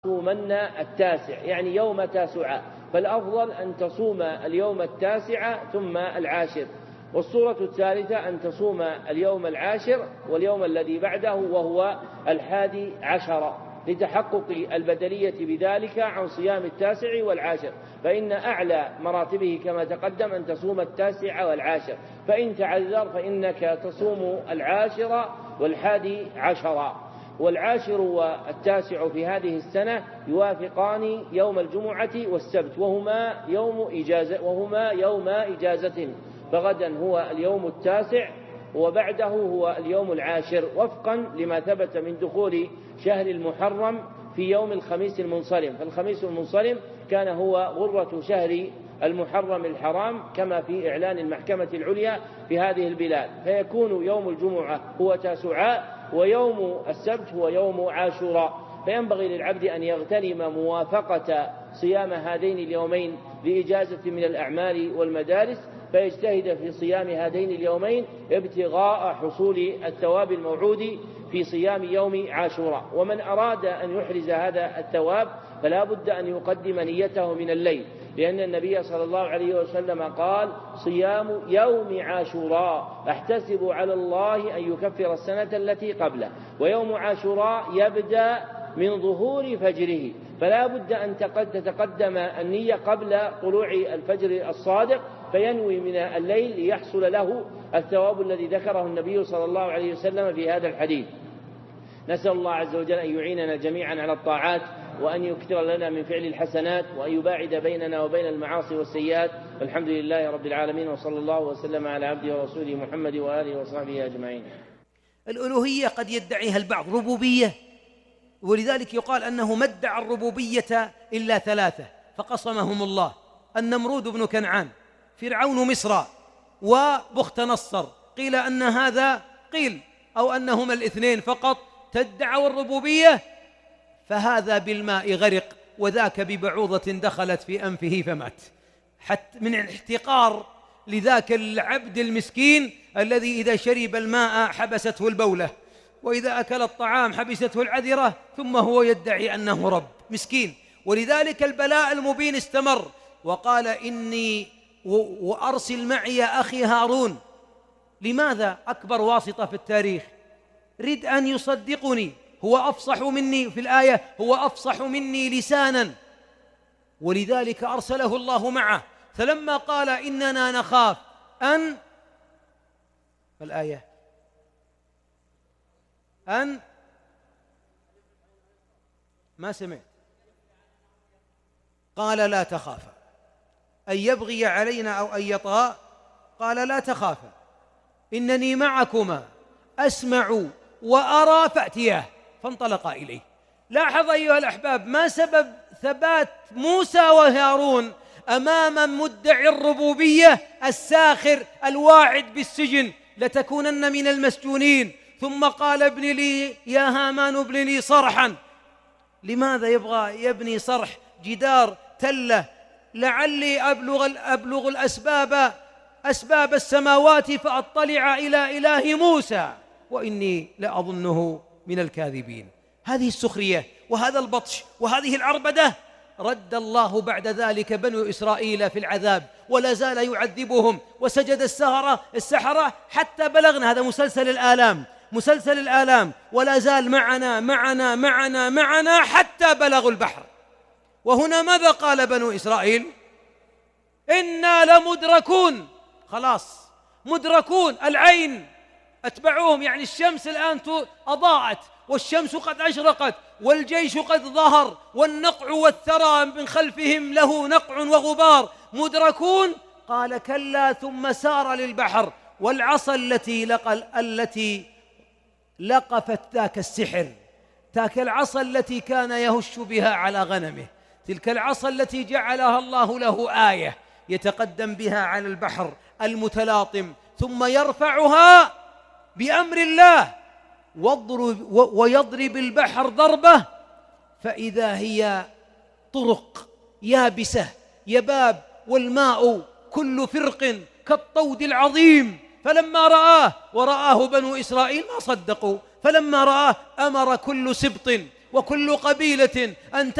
تصومن التاسع يعني يوم تاسعاء، فالأفضل أن تصوم اليوم التاسع ثم العاشر. والصورة الثالثة أن تصوم اليوم العاشر واليوم الذي بعده وهو 11 لتحقق البدلية بذلك عن صيام التاسع والعاشر، فإن أعلى مراتبه كما تقدم أن تصوم التاسع والعاشر، فإن تعذر فإنك تصوم العاشر وال11. والعاشر والتاسع في هذه السنة يوافقان يوم الجمعة والسبت، وهما يوم إجازة، فغدا هو اليوم التاسع وبعده هو اليوم العاشر، وفقا لما ثبت من دخول شهر المحرم في يوم الخميس المنصرم، فالخميس المنصرم كان هو غرة شهر المحرم الحرام كما في إعلان المحكمة العليا في هذه البلاد، فيكون يوم الجمعة هو تاسعاء ويوم السبت هو يوم عاشوراء. فينبغي للعبد أن يغتنم موافقة صيام هذين اليومين لإجازة من الأعمال والمدارس، فيجتهد في صيام هذين اليومين ابتغاء حصول الثواب الموعود في صيام يوم عاشوراء. ومن أراد أن يحرز هذا الثواب فلا بد أن يقدم نيته من الليل، لأن النبي صلى الله عليه وسلم قال: صيام يوم عاشوراء أحتسب على الله أن يكفر السنة التي قبله. ويوم عاشوراء يبدأ من ظهور فجره، فلا بد أن تتقدم النية قبل طلوع الفجر الصادق، فينوي من الليل ليحصل له الثواب الذي ذكره النبي صلى الله عليه وسلم في هذا الحديث. نسأل الله عز وجل أن يعيننا جميعا على الطاعات، وأن يكثر لنا من فعل الحسنات، وأن يباعد بيننا وبين المعاصي والسيئات. والحمد لله رب العالمين، وصلى الله وسلم على عبده ورسوله محمد وآله وصحبه أجمعين. الألوهية قد يدعيها البعض ربوبية، ولذلك يقال أنه ما ادعى الربوبية إلا 3 فقصمهم الله: النمرود بن كنعان، فرعون مصر، وبخت نصر. قيل أن هذا أو أنهما الاثنين فقط تدعوا الربوبية، فهذا بالماء غرق، وذاك ببعوضة دخلت في أنفه فمات، حتى من الاحتقار لذاك العبد المسكين الذي إذا شرب الماء حبسته البولة، وإذا أكل الطعام حبسته العذرة، ثم هو يدعي أنه رب مسكين. ولذلك البلاء المبين استمر، وقال: إني وأرسل معي أخي هارون. لماذا؟ أكبر واسطة في التاريخ، رد أن يصدقني، هو أفصح مني، في الآية هو أفصح مني لسانا، ولذلك أرسله الله معه. فلما قال: إننا نخاف أن، الآية أن ما سمعت، قال: لا تخافا، أن يبغي علينا أو أن يطغى، قال: لا تخافا إنني معكما أسمع وأرى، فأتياه، فانطلقا إليه. لاحظ أيها الأحباب ما سبب ثبات موسى وهارون أمام مدعي الربوبية الساخر الواعد بالسجن: لتكونن من المسجونين. ثم قال: ابن لي يا هامان ابن لي صرحا. لماذا يبغى يبني صرح، جدار، تلة؟ لعلي أبلغ أسباب السماوات فأطلع إلى إله موسى وإني لأظنه من الكاذبين. هذه السخرية وهذا البطش وهذه العربدة رد الله بعد ذلك بنو إسرائيل في العذاب، ولا زال يعذبهم، وسجد السحرة حتى بلغنا. هذا مسلسل الآلام، ولا زال معنا حتى بلغوا البحر. وهنا ماذا قال بنو إسرائيل؟ إنا لمدركون، خلاص مدركون، العين أتبعوهم، يعني الشمس الآن أضاءت، والشمس قد أشرقت، والجيش قد ظهر، والنقع والثرى من خلفهم له نقع وغبار، مدركون. قال: كلا، ثم سار للبحر، والعصا التي لقفت ذاك السحر، تلك العصا التي كان يهش بها على غنمه، تلك العصا التي جعلها الله له آية يتقدم بها على البحر المتلاطم، ثم يرفعها بأمر الله ويضرب البحر ضربة، فإذا هي طرق يابسة يباب، والماء كل فرق كالطود العظيم. فلما رآه بنو إسرائيل ما صدقوا، فلما رآه أمر كل سبط وكل قبيلة أن